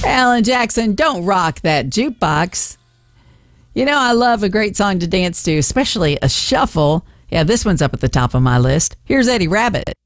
Alan Jackson, don't rock that jukebox. You know, I love a great song to dance to, especially a shuffle. Yeah, this one's up at the top of my list. Here's Eddie Rabbit.